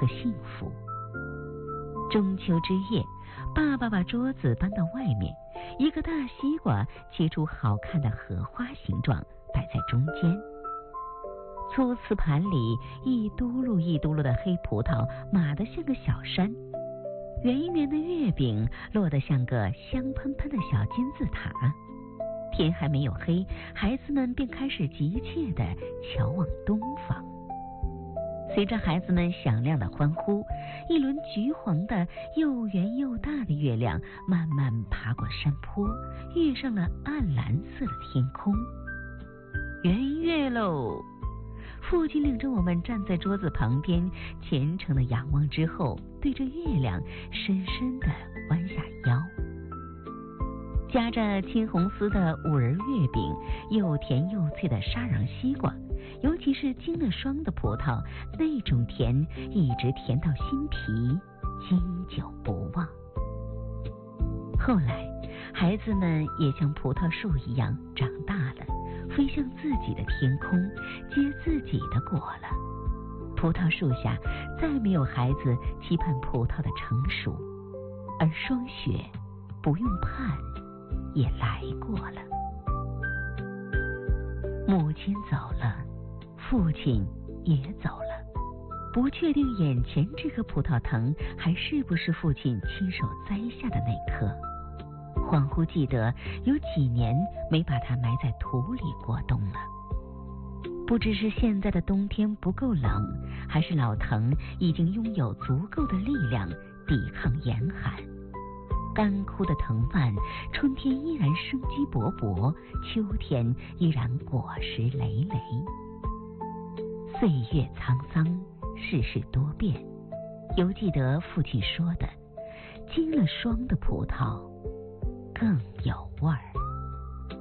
和幸福。中秋之夜，爸爸把桌子搬到外面，一个大西瓜切出好看的荷花形状，摆在中间。粗瓷盘里一嘟噜一嘟噜的黑葡萄码得像个小山，圆圆的月饼落得像个香喷喷的小金字塔。天还没有黑，孩子们便开始急切地瞧望东方。随着孩子们响亮的欢呼，一轮橘黄的又圆又大的月亮慢慢爬过山坡，跃上了暗蓝色的天空。圆月喽！父亲领着我们站在桌子旁边，虔诚地仰望之后，对着月亮深深地弯下腰。夹着青红丝的五仁月饼，又甜又脆的沙瓤西瓜，尤其是经了霜的葡萄，那种甜一直甜到心脾，经久不忘。后来，孩子们也像葡萄树一样长大了，飞向自己的天空，结自己的果了。葡萄树下再没有孩子期盼葡萄的成熟，而霜雪不用盼也来过了。母亲走了，父亲也走了，不确定眼前这颗葡萄藤还是不是父亲亲手栽下的那颗。恍惚记得有几年没把它埋在土里过冬了。不知是现在的冬天不够冷，还是老藤已经拥有足够的力量抵抗严寒。干枯的藤蔓，春天依然生机勃勃，秋天依然果实累累。岁月沧桑，世事多变，犹记得父亲说的，经了霜的葡萄更有味儿。